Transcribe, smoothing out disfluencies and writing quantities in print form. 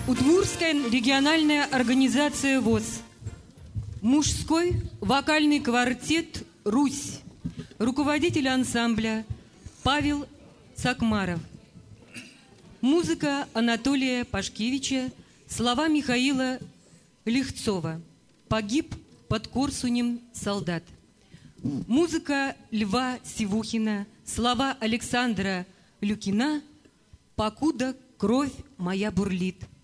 Удмуртская региональная организация ВОС. Мужской вокальный квартет «Русь». Руководитель ансамбля Павел Цакмаров. Музыка Анатолия Пашкевича. Слова Михаила Лихцова. «Погиб под Корсунем солдат». Музыка Льва Сивухина. Слова Александра Люкина. «Покуда кровь моя бурлит».